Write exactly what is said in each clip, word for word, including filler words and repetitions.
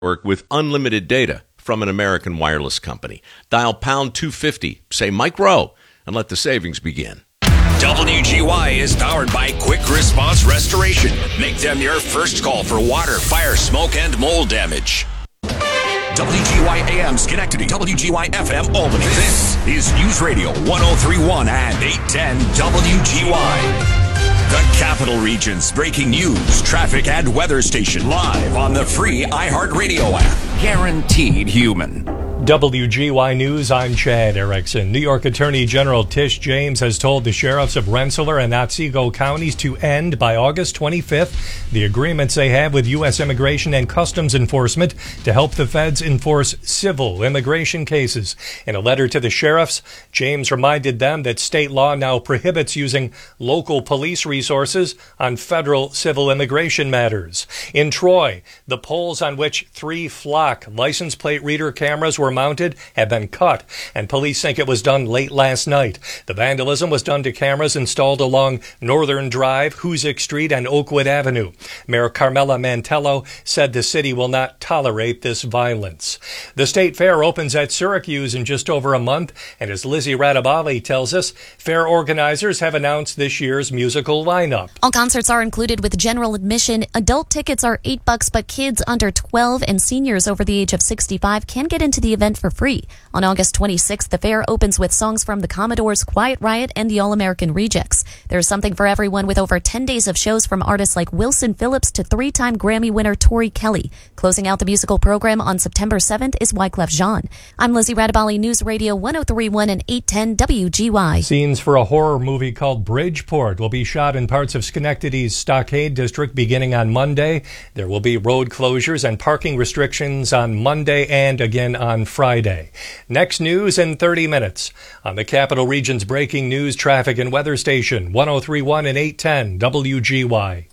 Work with unlimited data from an American wireless company. Dial pound two fifty, say Mike Rowe, and let the savings begin. W G Y is powered by Quick Response Restoration. Make them your first call for water, fire, smoke, and mold damage. W G Y A M Schenectady, W G Y F M Albany. This is News Radio one oh three point one and eight ten W G Y. The Capital Region's breaking news, traffic, and weather station live on the free iHeartRadio app. Guaranteed human. W G Y News, I'm Chad Erickson. New York Attorney General Tish James has told the sheriffs of Rensselaer and Otsego counties to end by August twenty-fifth the agreements they have with U S Immigration and Customs Enforcement to help the feds enforce civil immigration cases. In a letter to the sheriffs, James reminded them that state law now prohibits using local police resources on federal civil immigration matters. In Troy, the poles on which three Flock license plate reader cameras were mounted have been cut, and police think it was done late last night. The vandalism was done to cameras installed along Northern Drive, Hoosick Street, and Oakwood Avenue. Mayor Carmela Mantello said the city will not tolerate this violence. The State Fair opens at Syracuse in just over a month, and as Lizzie Radabali tells us, fair organizers have announced this year's musical lineup. All concerts are included with general admission. Adult tickets are eight bucks, but kids under twelve and seniors over the age of sixty-five can get into the event for free. On August twenty-sixth, the fair opens with songs from the Commodores, Quiet Riot, and the All-American Rejects. There's something for everyone with over ten days of shows from artists like Wilson Phillips to three-time Grammy winner Tori Kelly. Closing out the musical program on September seventh is Wyclef Jean. I'm Lizzie Radabali, News Radio one oh three point one and eight ten W G Y. Scenes for a horror movie called Bridgeport will be shot in parts of Schenectady's Stockade District beginning on Monday. There will be road closures and parking restrictions on Monday and again on Friday. Next news in thirty minutes on the Capital Region's breaking news, traffic, and weather station, one oh three point one and eight ten W G Y.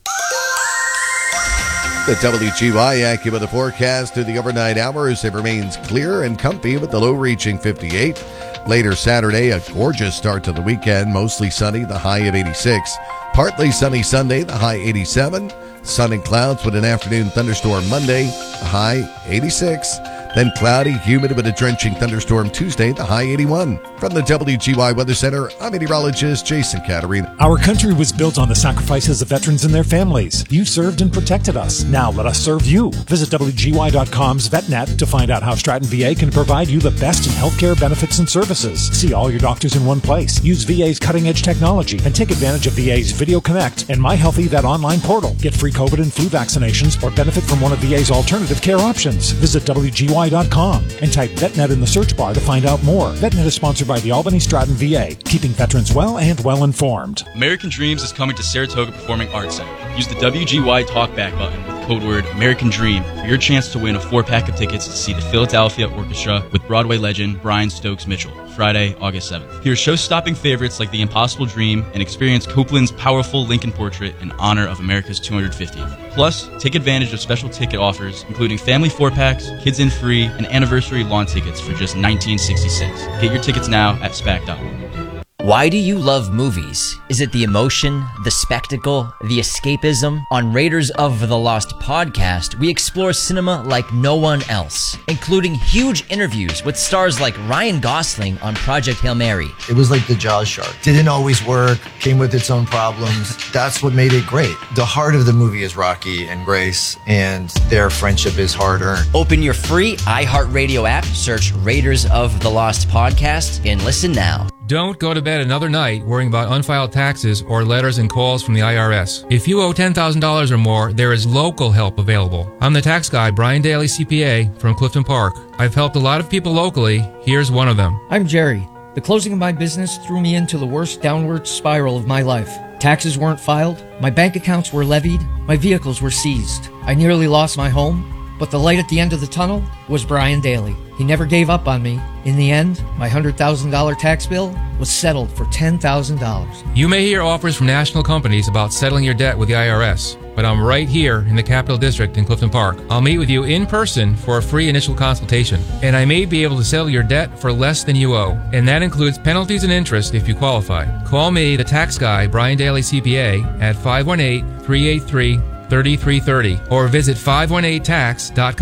The W G Y AccuWeather forecast through the overnight hours. It remains clear and comfy with the low reaching fifty-eight. Later Saturday, a gorgeous start to the weekend. Mostly sunny, the high of eighty-six. Partly sunny Sunday, the high eighty-seven. Sun and clouds with an afternoon thunderstorm Monday, the high eighty-six. Then cloudy, humid with a drenching thunderstorm Tuesday, the high eighty-one. From the W G Y Weather Center, I'm meteorologist Jason Caterina. Our country was built on the sacrifices of veterans and their families. You served and protected us. Now let us serve you. Visit W G Y dot com's VetNet to find out how Stratton V A can provide you the best in healthcare benefits and services. See all your doctors in one place. Use V A's cutting-edge technology and take advantage of V A's Video Connect and MyHealthyVet online portal. Get free COVID and flu vaccinations or benefit from one of V A's alternative care options. Visit W G Y dot com and type VetNet in the search bar to find out more. VetNet is sponsored by the Albany Stratton V A, keeping veterans well and well informed. American Dreams is coming to Saratoga Performing Arts Center. Use the W G Y Talkback button with code word American Dream for your chance to win a four-pack of tickets to see the Philadelphia Orchestra with Broadway legend Brian Stokes Mitchell, Friday, August seventh. Hear show-stopping favorites like The Impossible Dream and experience Copeland's powerful Lincoln Portrait in honor of America's two hundred fiftieth. Plus, take advantage of special ticket offers, including family four-packs, kids in free, and anniversary lawn tickets for just nineteen sixty-six. Get your tickets now at spac dot org. Why do you love movies? Is it the emotion, the spectacle, the escapism? On Raiders of the Lost podcast, we explore cinema like no one else, including huge interviews with stars like Ryan Gosling on Project Hail Mary. It was like the Jaws shark. Didn't always work, came with its own problems. That's what made it great. The heart of the movie is Rocky and Grace, and their friendship is hard-earned. Open your free iHeartRadio app, search Raiders of the Lost podcast, and listen now. Don't go to bed another night worrying about unfiled taxes or letters and calls from the I R S. If you owe ten thousand dollars or more, there is local help available. I'm the tax guy, Brian Daly, C P A, from Clifton Park. I've helped a lot of people locally. Here's one of them. I'm Jerry. The closing of my business threw me into the worst downward spiral of my life. Taxes weren't filed, my bank accounts were levied, my vehicles were seized. I nearly lost my home, but the light at the end of the tunnel was Brian Daly. He never gave up on me. In the end, my one hundred thousand dollars tax bill was settled for ten thousand dollars. You may hear offers from national companies about settling your debt with the I R S, but I'm right here in the Capital District in Clifton Park. I'll meet with you in person for a free initial consultation, and I may be able to settle your debt for less than you owe, and that includes penalties and interest if you qualify. Call me, the tax guy, Brian Daly, C P A, at five one eight, three eight three, three three three zero or visit five one eight tax dot com.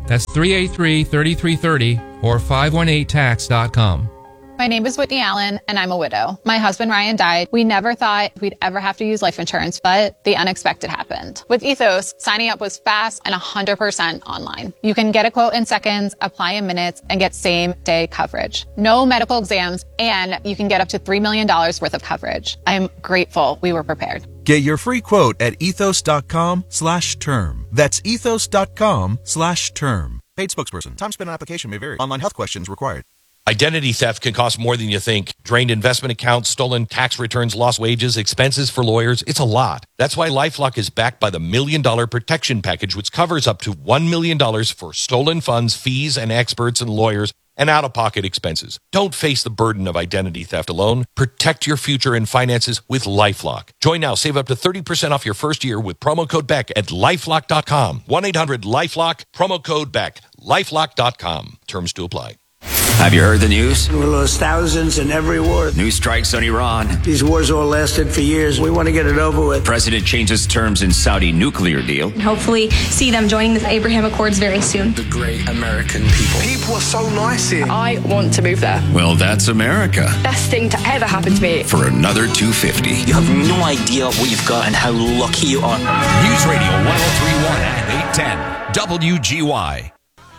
That's three eight three, three three three zero or five one eight tax dot com. My name is Whitney Allen, and I'm a widow. My husband, Ryan, died. We never thought we'd ever have to use life insurance, but the unexpected happened. With Ethos, signing up was fast and one hundred percent online. You can get a quote in seconds, apply in minutes, and get same-day coverage. No medical exams, and you can get up to three million dollars worth of coverage. I'm grateful we were prepared. Get your free quote at ethos.com slash term. That's ethos.com slash term. Paid spokesperson. Time spent on application may vary. Online health questions required. Identity theft can cost more than you think. Drained investment accounts, stolen tax returns, lost wages, expenses for lawyers. It's a lot. That's why LifeLock is backed by the Million Dollar Protection Package, which covers up to one million dollars for stolen funds, fees, and experts and lawyers, and out-of-pocket expenses. Don't face the burden of identity theft alone. Protect your future and finances with LifeLock. Join now. Save up to thirty percent off your first year with promo code Beck at lifelock dot com. one eight hundred lifelock, promo code Beck. lifelock dot com. Terms to apply. Have you heard the news? We lost thousands in every war. New strikes on Iran. These wars all lasted for years. We want to get it over with. President changes terms in Saudi nuclear deal. Hopefully see them joining the Abraham Accords very soon. The great American people. People are so nice here. I want to move there. Well, that's America. Best thing to ever happen to me. For another two fifty. You have no idea what you've got and how lucky you are. News Radio one oh three point one and eight ten W G Y.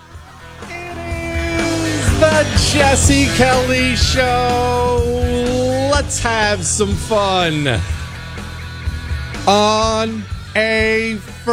The Jesse Kelly Show. Let's have some fun on a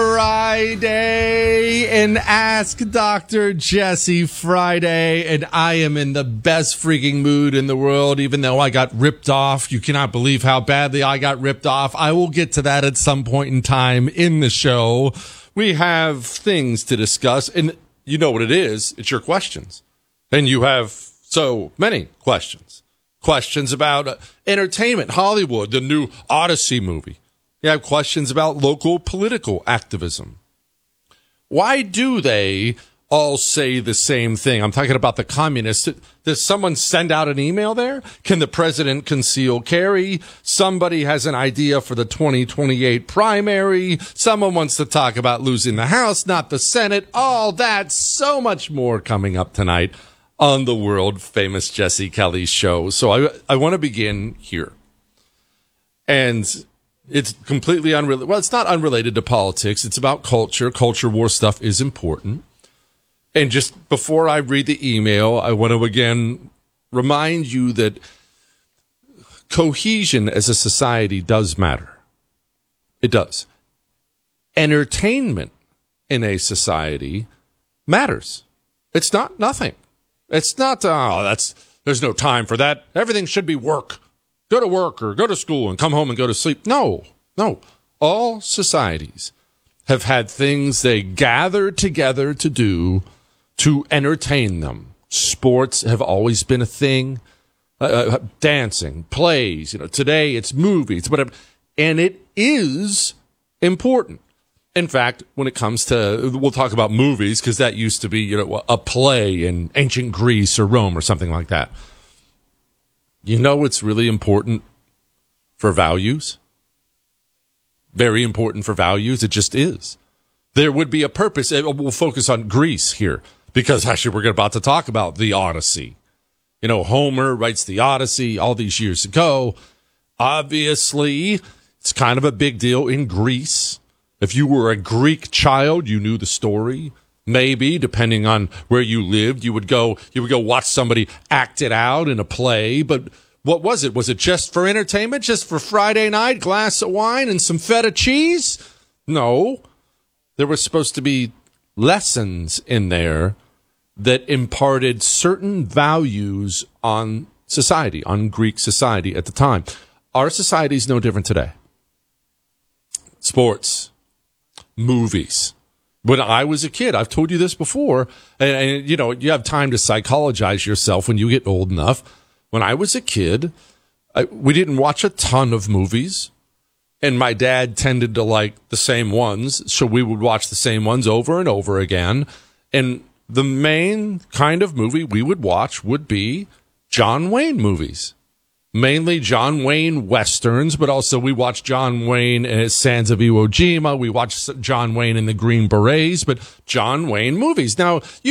Friday and Ask Doctor Jesse Friday. And I am in the best freaking mood in the world, even though I got ripped off. You cannot believe how badly I got ripped off. I will get to that at some point in time in the show. We have things to discuss, and you know what it is. It's your questions. And you have so many questions. Questions about uh, entertainment, Hollywood, the new Odyssey movie. You have questions about local political activism. Why do they all say the same thing? I'm talking about the communists. Does someone send out an email there? Can the president conceal carry? Somebody has an idea for the twenty twenty-eight primary. Someone wants to talk about losing the House, not the Senate. All that, so much more coming up tonight on the world famous Jesse Kelly Show. So I I want to begin here. And it's completely unrelated. Well, it's not unrelated to politics. It's about culture. Culture war stuff is important. And just before I read the email, I want to again remind you that cohesion as a society does matter. It does. Entertainment in a society matters. It's not nothing. It's not, oh, that's, there's no time for that. Everything should be work. Go to work or go to school and come home and go to sleep. No, no. All societies have had things they gather together to do to entertain them. Sports have always been a thing. Uh, dancing, plays, you know, today it's movies, whatever. And it is important. In fact, when it comes to, we'll talk about movies because that used to be, you know, a play in ancient Greece or Rome or something like that. You know, it's really important for values. Very important for values. It just is. There would be a purpose. We'll focus on Greece here because actually we're about to talk about the Odyssey. You know, Homer writes the Odyssey all these years ago. Obviously, it's kind of a big deal in Greece. If you were a Greek child, you knew the story. Maybe, depending on where you lived, you would go you would go watch somebody act it out in a play. But what was it? Was it just for entertainment? Just for Friday night, glass of wine and some feta cheese? No. There was supposed to be lessons in there that imparted certain values on society, on Greek society at the time. Our society is no different today. Sports. Movies. When I was a kid, I've told you this before, and, and you know, you have time to psychologize yourself when you get old enough. When I was a kid, I, we didn't watch a ton of movies, and my dad tended to like the same ones, so we would watch the same ones over and over again. And the main kind of movie we would watch would be John Wayne movies. mainly John Wayne Westerns, but also we watched John Wayne at Sands of Iwo Jima. We watched John Wayne in the Green Berets, but John Wayne movies. Now, you